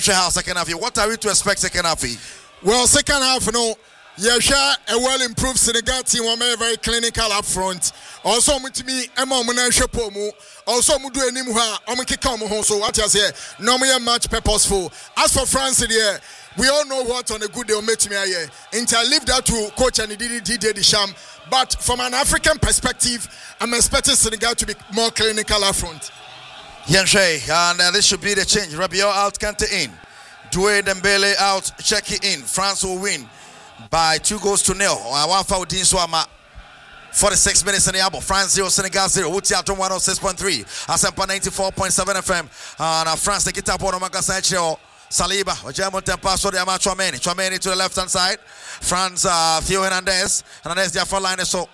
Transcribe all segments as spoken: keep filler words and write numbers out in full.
second half. What are we to expect second half? Well, second half, you know, yeah, a well improved Senegal team were very clinical up front. Also, to me, Emma Munashapomu. Also, Mudu and Nimha, Omikikamu, so what I say, no more match purposeful. As for France, here, we all know what on a good day will make me here. Until I leave that to coach and Didier Deschamps. But from an African perspective, I'm expecting Senegal to be more clinical up front. Yanshay, and uh, this should be the change. Rabiot out, Kante in. Doué Dembele out, Cheki in. France will win by two goals to nil. One foul, Dean Swama. forty-six minutes in the album. France zero, Senegal zero. Wuti Atom one oh six point three. Asempa ninety-four point seven F M. And uh, France, the guitar board of Magasancho. Saliba, Ojemo Tempa, so the Ama Chouameni. Chouameni to the left hand side. France, uh, Theo Hernandez. Hernandez, their front line is so.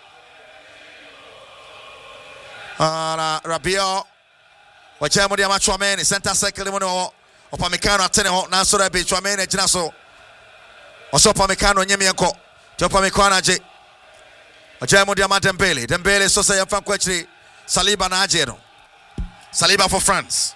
And uh, Rabiot. Ojemo the Ama Chouameni. Center circle, the Mono. Opamecano at ten. Nanso Rabi, Chouameni, Jinaso. Also, Opamecano, Nyemianko. Opamecano, J. Ojemo the Ama Dembele. Dembele, so say, Fan Kwechri. Saliba na Ajero. Saliba for France.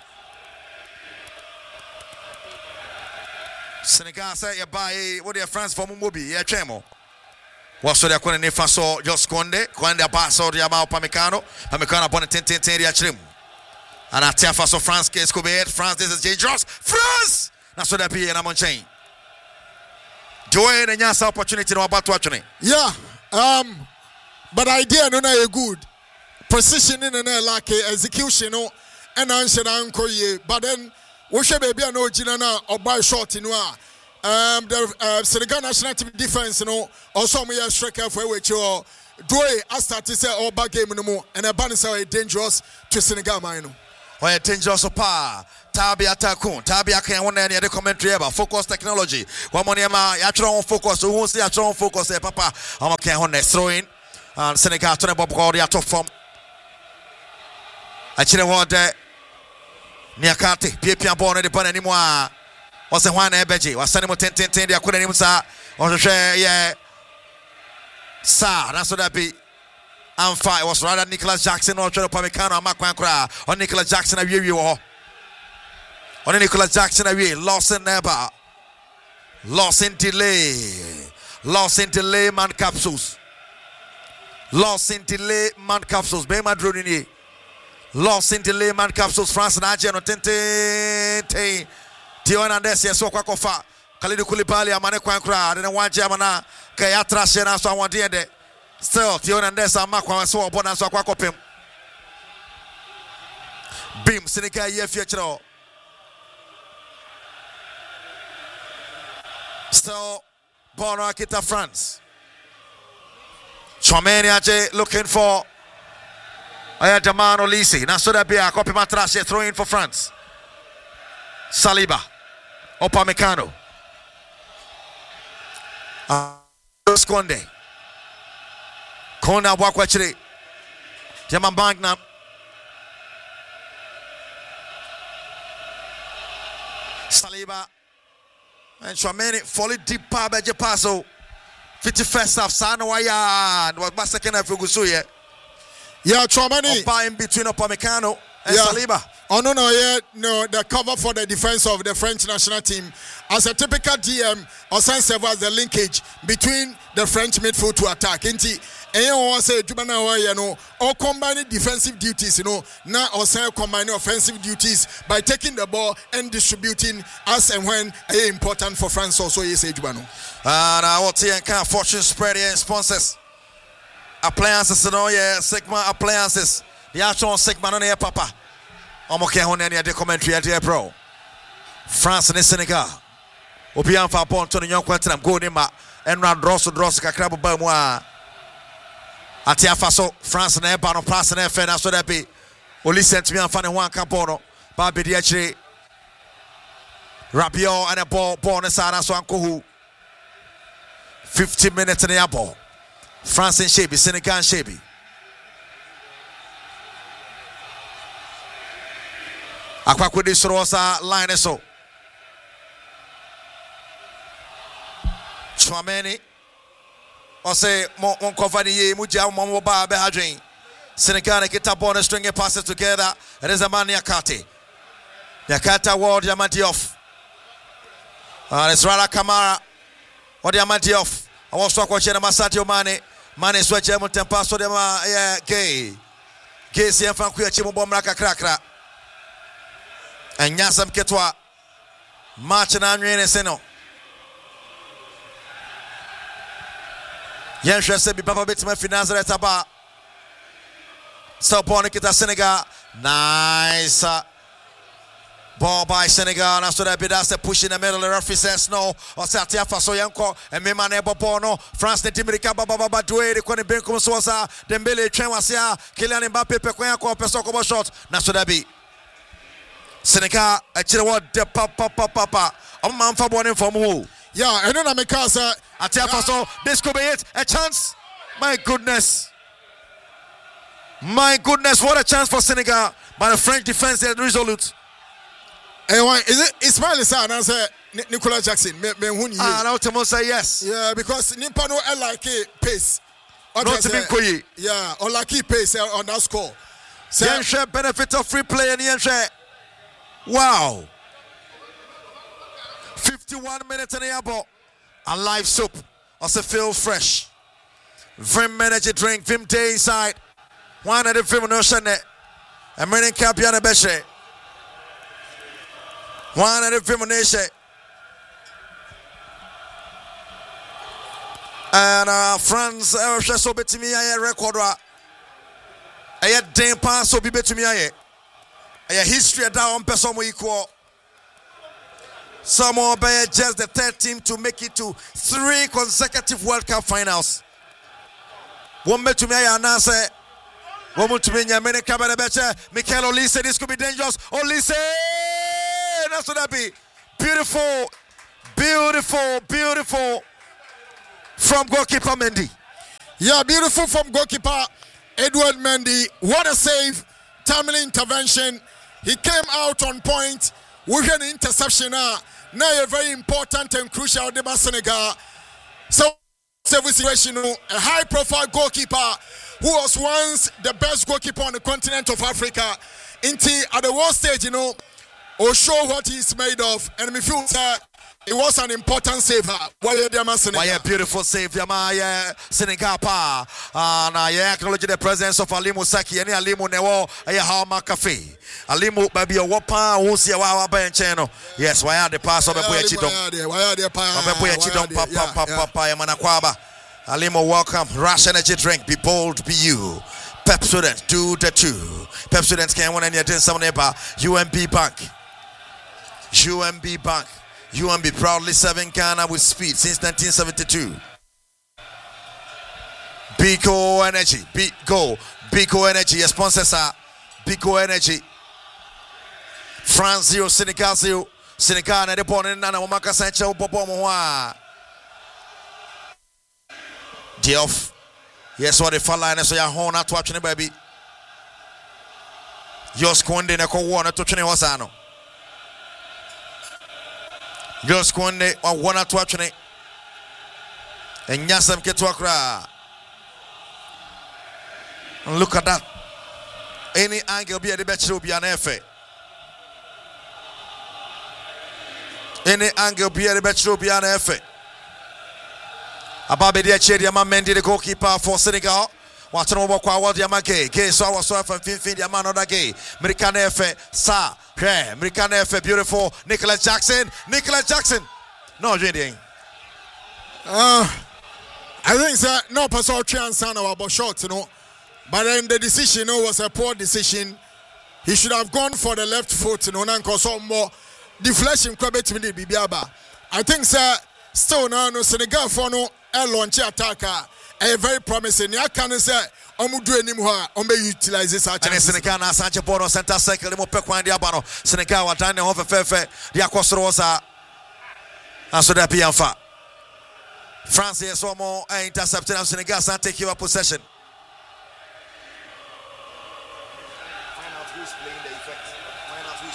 Senegal say you buy what their France for Mumbi, yeah, Chemo. What's so they're going to Faso just Conde, Conde Basso, the Amao Pamecano, Pamecano upon a ten ten ten Trim. And I tell Faso France case could be it. France, this is dangerous. France! That's what they be in Amon Chain. Doing a nice opportunity about watching it. Yeah, um, but idea no na good. Precision in an like execution, and answer uncle ye, but then. We should be no Jinana or by short in um the uh, Senegal national team defense, you know, also we are striker for which you do I start to say all back game no more and a balance are dangerous to Senegal, man. Why dangerous pa Tabi Atakun, Tabi Akan one any other commentary about focus technology. One money ma yatron focus, who won't see yatron focus eh papa. I'm okay on throwing and Senegal turn Bob Gordy out of form. I chile want that. Niakate, P P born at the bun anymore. Was the one Ebeji, was sending ten ten ten, they couldn't even say, or share, yeah. Sir, that's what that be. I'm fine. It was rather Nicholas Jackson or Joe Pamecano, Macquancra, or Nicholas Jackson, a view or on Nicholas Jackson, a view, lost in never, lost in delay, lost in delay, man capsules, lost in delay, man capsules, Bay Madruni. Lost in delay man capsules France and Argentina tente Theo Hernandez yes kwa kofa Kalidou Koulibaly amane kwankra de wan jamana ka ya trashe na so awon de still Theo Hernandez amakwa so obo na so kwa kopem Bim Senegal ye fiachro still Bono Akita France Chouameni Aje looking for I had Damano Lisi. Now so that be a copy matrash throwing for France. Saliba. Opamecano. Uh, Conde. Conde Wakwachiri. Jaman Bagna. Saliba. And Chouameni falling deep by Japaso. fifty-first half. Sanawaya. What was second half? Gusuye. Yeah, Chouameni. By in between Upamecano and yeah. Saliba. Oh no, no, yeah, no. The cover for the defense of the French national team, as a typical D M, Osan serve as the linkage between the French midfield to attack. Inti, anyone say Jumana, you know, or combining defensive duties, you know, now Osan combining offensive duties by taking the ball and distributing as and when uh, important for France. Also, yes, Jumano. And I want to see fortune spread here sponsors. Appliances, no, yeah, Sigma appliances. The actual Sigma, no, yeah, papa. I'm okay on any other commentary at here, bro. France and Senegal. Opian for upon Tony Young Quentin, I'm going in my and round Drosso Drosso Crab Bamoa. Atia Faso, France and Ebano, Pass and F N, so that be. Only sent me on Fanny Juan Campono, Barbie Diachi, Rabiot, and a ball, born as Sana Swanko. fifty minutes in the ball. France and Shaby, Senegal and Shaby. Akwakwedi Sorosa line so. Chouameni. Or say mon cover the Muja Momoba Behadrin. Senegal get a bonus string passes together. It is a man Niakate. Niakate ward Yamantioff. Uh, it's Rala Kamara. What the Amati off? I was talking about Masatio Mane. Mane switch him to pass to them. Yeah, gay. Gay, see if I'm queer Chimbo Mraka Krakra. And Yasam Ketwa. March and Andre Seno. Yensha said, Be Papa Bits my finance at Taba. Stop on Kita Senegal. Nice. Ball by Senegal. And after that, that's a push in the middle. The referee says no. Or Satia Faso Yanko. And Mema Nebo Bono. France Netimika Baba Baba Due. The Kone Benkum Sosa. Dembele Trenwasia. Kylian Mbappe Pekoyanko. Pesoko shot. Nasodabi. Senegal. Actually, what the papa papa. I'm man for born from who? Yeah, and then I'm a casa. Atia Faso. This could be it. A chance. My goodness. My goodness. What a chance for Senegal. But the French defense is resolute. Hey, is it Ismail Issa and I say Nicola Jackson? Me, me, who ah, now Timo say yes. Yeah, because Nimpa no like pace. Not to be Koyi. Yeah, or like pace on that score. So, Yenche benefit of free play and Yenche. Wow. fifty-one minutes in the airport. A live soup. Also feel fresh. Vim energy drink. Vim day inside. One of the Vim no shane. A minute cap yana beshe. One of the Vim nation. And uh, France, I was just so bit to me. I record. I had ten pounds so be to me. I had history down person equal. Someone by just the third team to make it to three consecutive World Cup finals. One bet to me, I announce it. One more to me, Yamene Kabarebeche. Mikel Olise, this could be dangerous. Olise! That's what that be. Beautiful, beautiful, beautiful from goalkeeper Mendy. Yeah, beautiful from goalkeeper Edouard Mendy. What a save. Timely intervention. He came out on point with an interception. Now a very important and crucial debate Senegal. So, situation, a high-profile goalkeeper who was once the best goalkeeper on the continent of Africa. Into at the world stage, you know, or show what he's made of. And me feel that it was an important save. Why a beautiful save, Yama Senegal pa. And I acknowledge the presence of Alimu Saki and Alimu Newo, Ayahama Cafe. Alimu baby a wapa, who see a wawa channel. Yes, why are the pass of the boy Chidom? Why are the Chidom Papa Papa Yamanakwaba? Alimu, welcome. Rush energy drink, be bold, be you. Pep students, do the two. Pep students can win any attention about U M B Bank. U M B Bank. U M B proudly serving Ghana with speed since nineteen seventy-two. Biko Energy, Biko, Biko Energy, your sponsors are Biko Energy. France zero, Senegal zero. Senegal na depo na na Wamaka Sancho Bobo Moa. Diof. Yes, what the fall line so your horn at watching baby. Your squande na ko one to twenty wasano. Your squande or one at watching it. And Yasam Ketwakra. And look at that. Any angle be at the bachelor be an effort. Any angle be at the bachelor be an effort. Ababe dia Chedia Mendy, the goalkeeper for Senegal. Watching over Kwawad Yamake, Gay, so I was so from Finfin Yamanoda Gay, American Efe, Sa, Hey, American Efe, beautiful, Nicola Jackson, Nicola Jackson. No, Jading. Uh, I think that no person chance about shots, you know. But then the decision, you know, was a poor decision. He should have gone for the left foot, you know, and cause some more deflection. I think, sir, still now, no Senegal for no a launch attacker. A very promising. I can say, I'm doing him who I'm utilize this. And Senegal, Sanchez Bono, center cycle, the Mopequan Diabano, Senegal, what time of a fair, the Aquasrosa, and so that be unfair. France is one more intercepted of Senegal, and take your possession. Find out who's playing the effect. Find out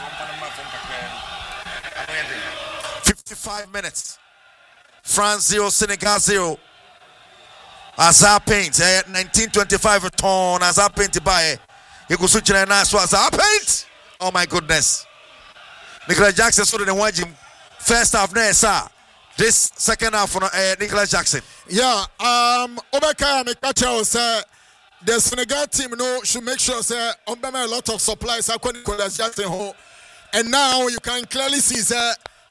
who's playing it. fifty-five minutes. France zero, Senegal zero. Azar Paint, eh, nineteen twenty-five return. Azar Paint by you go switch and nice Azar Paint. Oh my goodness. Nicola Jackson saw the one gym. First half, no, sir. This second half, for uh, Nicholas Jackson. Yeah, um, Obeka Mekacha say the Senegal team, you know, should make sure say on a lot of supplies. Nicholas Jackson home, and now you can clearly see that